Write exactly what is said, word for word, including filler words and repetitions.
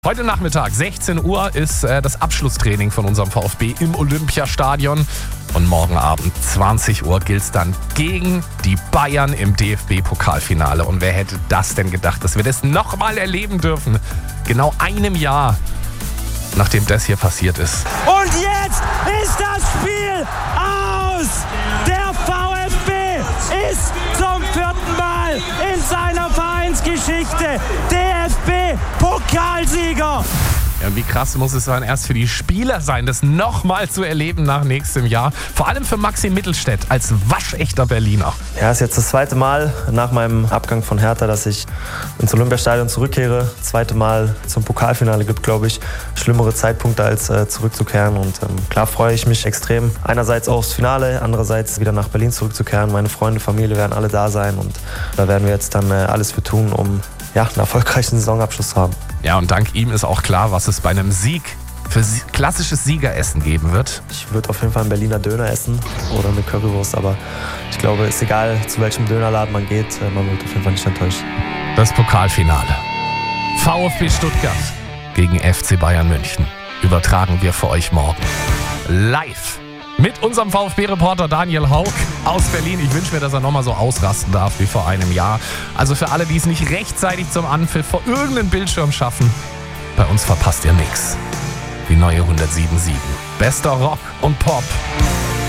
Heute Nachmittag, sechzehn Uhr, ist äh, das Abschlusstraining von unserem VfB im Olympiastadion. Und morgen Abend, zwanzig Uhr, gilt es dann gegen die Bayern im D F B-Pokalfinale. Und wer hätte das denn gedacht, dass wir das nochmal erleben dürfen? Genau einem Jahr, nachdem das hier passiert ist. Und jetzt ist das Spiel aus! Der VfB ist zum vierten Mal in seiner Vereinsgeschichte D F B-Pokalsieger. Ja, und wie krass muss es dann erst für die Spieler sein, das nochmal zu erleben nach nächstem Jahr. Vor allem für Maxi Mittelstädt als waschechter Berliner. Ja, ist jetzt das zweite Mal nach meinem Abgang von Hertha, dass ich ins Olympiastadion zurückkehre. Das zweite Mal zum Pokalfinale gibt, glaube ich, schlimmere Zeitpunkte als äh, zurückzukehren. Und ähm, klar freue ich mich extrem. Einerseits aufs Finale, andererseits wieder nach Berlin zurückzukehren. Meine Freunde, Familie werden alle da sein. Und da werden wir jetzt dann äh, alles für tun, um ja, einen erfolgreichen Saisonabschluss zu haben. Ja, und dank ihm ist auch klar, was es bei einem Sieg für klassisches Siegeressen geben wird. Ich würde auf jeden Fall einen Berliner Döner essen oder eine Currywurst, aber ich glaube, es ist egal, zu welchem Dönerladen man geht, man wird auf jeden Fall nicht enttäuscht. Das Pokalfinale. VfB Stuttgart gegen F C Bayern München übertragen wir für euch morgen live mit unserem VfB-Reporter Daniel Haug aus Berlin. Ich wünsche mir, dass er nochmal so ausrasten darf wie vor einem Jahr. Also für alle, die es nicht rechtzeitig zum Anpfiff vor irgendeinem Bildschirm schaffen, bei uns verpasst ihr nichts. Die neue hundertsieben Komma sieben. Bester Rock und Pop.